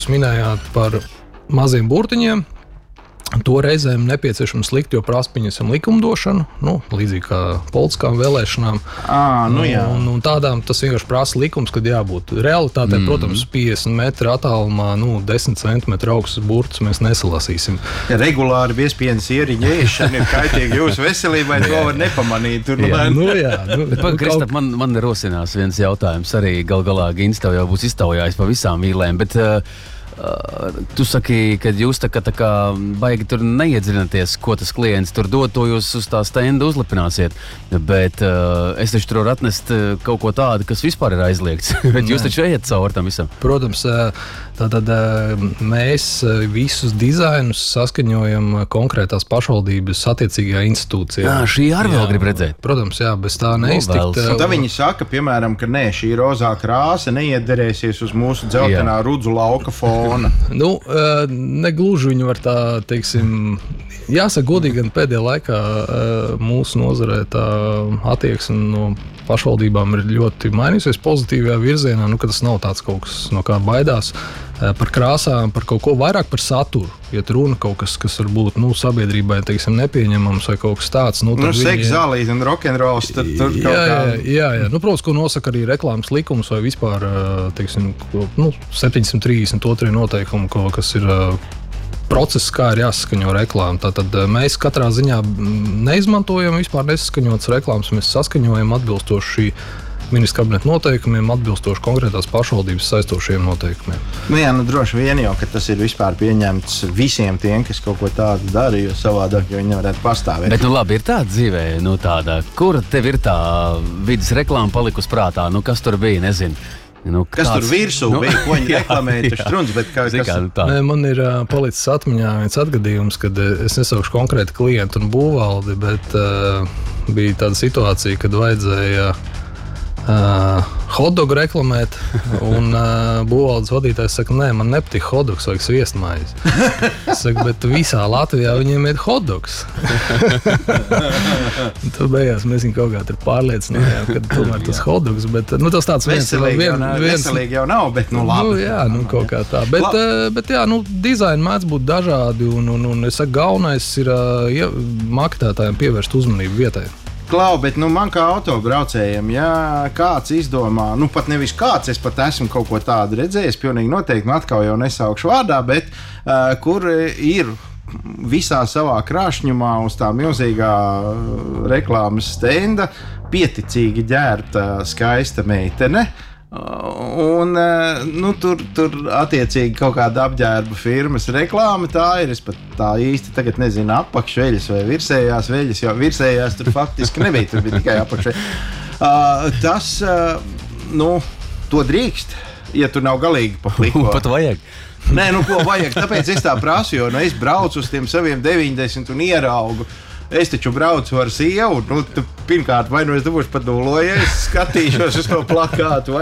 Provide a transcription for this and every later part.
minējāt par maziem burtiņiem. To reizēm nepieciešams likt, jo prasa pieņemsim likumdošanu, līdzīgi kā politiskām vēlēšanām. Un tādām tas vienkārši prasa likums, kad jābūt. Realitātē, protams, 50 metru attālumā, 10 centimetru augsts burts mēs nesalasīsim. Ja regulāri biezpienas ieriņa ēšana ir kaitīga jūsu veselībai, to var nepamanīt. Kristap, man rosinās viens jautājums. Arī gal galā Gins tev jau būs iztaujājis pa visām vīlēm, bet tu saki, ka jūs tā kā baigi tur neiedziļināties, ko tas klients tur dod, to jūs uz tā stenda uzlipināsiet. Bet es taču tur varu atnest kaut ko tādu, kas vispār ir aizliegts. Bet jūs taču ejat cauri tam visam. Protams, tātad mēs visus dizainus saskaņojam konkrētās pašvaldības attiecīgajā institūcijā. Šī arī vēl grib redzēt. Protams, jā, bez tā neiztikt. Un tā viņi saka, piemēram, ka šī rozā krāsa neiederēsies uz mūsu dzeltenā rudzu lauka fona. Negluži viņi var tā, teiksim, jāsaka godīgi, gan pēdējā laikā mūsu nozarē tā attieksme no pašvaldībām ir ļoti mainījusies pozitīvajā virzienā, ka tas nav tāds kaut kas, no kā baidās par krāsām, par kaut ko vairāk par saturu. Ja runa kaut kas, kas var būt sabiedrībai, teiksim, nepieņemams vai kaut kas tāds. Seks, zālīt un rokenrols, tad tur kaut kā... Jā. Protams, ko nosaka arī reklāmas likums vai vispār, teiksim, 732 noteikumu, kas ir process, kā ir jāsaskaņo reklāma. Tātad mēs katrā ziņā neizmantojam vispār nesaskaņotas reklāmas, mēs saskaņojam atbilstoši ministra kabineta noteikumiem, atbilstoši konkrētās pašvaldības saistošiem noteikumiem. Droši vien jau, ka tas ir vispār pieņemts visiem tiem, kas kaut ko tādu dara, jo savādāk viņi nevarētu pastāvēt. Bet labi, ir tāda dzīvē, tāda, kura tev ir tā vidas reklāma palikusi prātā, kas tur bija, nezinu. Kas tur virsū bija, ko viņi reklamēja, tur strunds, bet Man ir palicis atmiņā viens atgadījums, kad es nesaukšu konkrēti klientu un būvvaldi, bet bija tāda situācija, kad vajadzēja hotdogu reklamēt, un būvvaldes vadītājs saka, nē, man nepatīk hotdogs, vajag sviestmaizi. Es saku, bet visā Latvijā viņiem ir hotdogs. Tur beigās mēs viņu kaut kā tur pārliecinājām, ka tomēr tas hotdogs, bet tas tāds veselīgi jau nav, bet labi. Kaut kā tā. Bet dizaini mēdz būt dažādi, un es saku, galvenais ir maketētājiem pievērst uzmanību vietai. Klau, bet man kā autobraucējiem, ja kāds izdomā, pat nevis kāds, es pat esmu kaut ko tādu redzējis, pilnīgi noteikti, atkal jau nesaukšu vārdā, bet kur ir visā savā krāšņumā uz tā milzīgā reklāmas stenda pieticīgi ģērbta skaista meitene. Un tur attiecīgi kaut kāda apģērba firmas reklāma tā ir. Es pat tā īsti tagad nezinu apakšveļas vai virsējās veļas, jo virsējās tur faktiski nebija, tur bija tikai apakšveļas. To drīkst, ja tur nav galīgi pa pliko. Pat vajag. Nē, ko vajag, tāpēc es tā prasu, jo es braucu uz tiem saviem 90 un ieraugu. Es taču braucu ar sievu, pirmkārt, vai es dabūšu padūlojies, skatīšos uz to plakātu,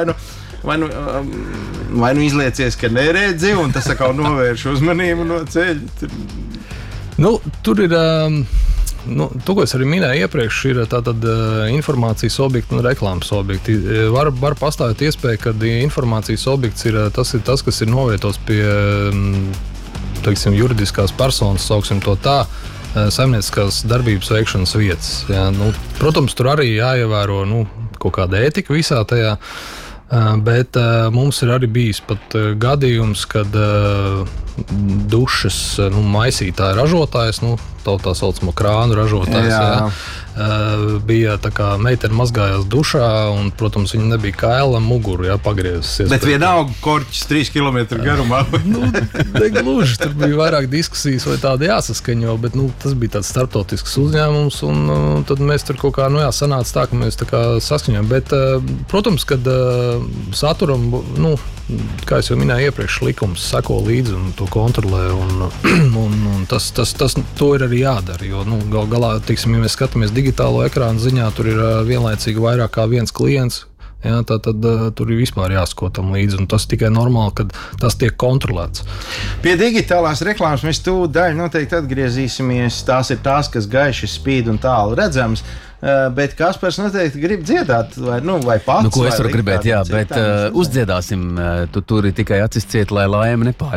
vai nu izliecies, ka neredzi, un tas atkal novērš uzmanību no ceļa. Tur ir, to, ko es arī minēju iepriekš, ir tātad informācijas objekti un reklāmas objekti. Var pastāvēt iespēja, ka informācijas objekts ir tas, kas ir novietots pie, teiksim, juridiskās personas, sauksim to tā, saimnieciskās darbības veikšanas vietas. Protams, tur arī jāievēro kaut kāda ētika visā tajā, bet mums ir arī bijis pat gadījums, kad dušas maisītāja ražotājs, tā saucamo krānu ražotājs, bija tā kā meitene mazgājās dušā, un, protams, viņa nebija kaila muguru, pagriezis. Bet vienalga korķis 3 km garumā. Negluži, tur bija vairāk diskusijas, vai tāda jāsaskaņo, bet tas bija tāds starptautisks uzņēmums, un tad mēs tur kaut kā, sanāca tā, ka mēs tā kā saskaņojam. Bet, protams, kad saturam, kā es jau minēju iepriekš, likums seko līdzi un to kontrolē, un tas to ir arī jādara, jo galā, teiksim, ja mēs skatāmies digitālo ekrānu ziņā, tur ir vienlaicīgi vairāk kā viens klients, tad tur ir vispār jāsako tam līdzi, un tas tikai normāli, kad tas tiek kontrolēts. Pie digitālās reklāmas mēs tūdaļ noteikti atgriezīsimies, tās ir tās, kas gaiši spīd un tālu redzams. bet Kaspars noteikti grib dziedāt, vai pats. Ko es varu gribēt, jā, bet uzdziedāsim, tu tur ir tikai acis ciet, lai laime nepār.